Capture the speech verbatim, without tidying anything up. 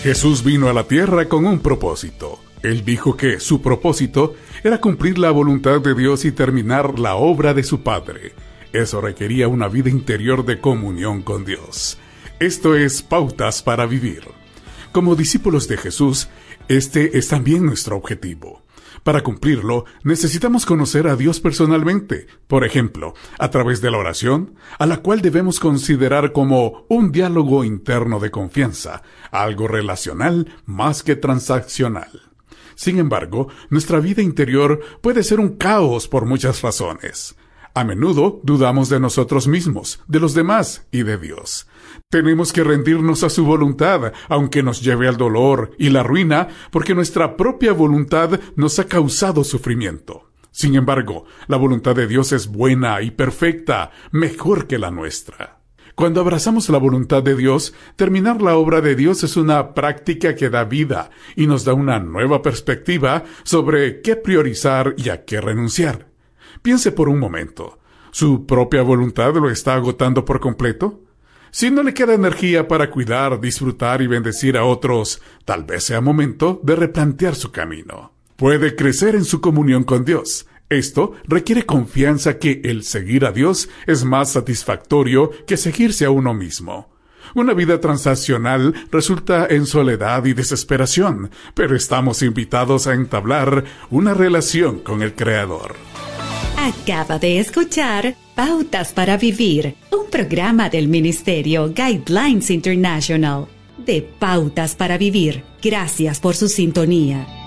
Jesús vino a la tierra con un propósito. Él dijo que su propósito era cumplir la voluntad de Dios y terminar la obra de su Padre. Eso requería una vida interior de comunión con Dios. Esto es Pautas para Vivir. Como discípulos de Jesús, este es también nuestro objetivo. Para cumplirlo, necesitamos conocer a Dios personalmente, por ejemplo, a través de la oración, a la cual debemos considerar como un diálogo interno de confianza, algo relacional más que transaccional. Sin embargo, nuestra vida interior puede ser un caos por muchas razones. A menudo dudamos de nosotros mismos, de los demás y de Dios. Tenemos que rendirnos a su voluntad, aunque nos lleve al dolor y la ruina, porque nuestra propia voluntad nos ha causado sufrimiento. Sin embargo, la voluntad de Dios es buena y perfecta, mejor que la nuestra. Cuando abrazamos la voluntad de Dios, terminar la obra de Dios es una práctica que da vida y nos da una nueva perspectiva sobre qué priorizar y a qué renunciar. Piense por un momento, ¿su propia voluntad lo está agotando por completo? Si no le queda energía para cuidar, disfrutar y bendecir a otros, tal vez sea momento de replantear su camino. Puede crecer en su comunión con Dios. Esto requiere confianza que el seguir a Dios es más satisfactorio que seguirse a uno mismo. Una vida transaccional resulta en soledad y desesperación, pero estamos invitados a entablar una relación con el Creador. Acaba de escuchar Pautas para Vivir, un programa del Ministerio Guidelines International. De Pautas para Vivir. Gracias por su sintonía.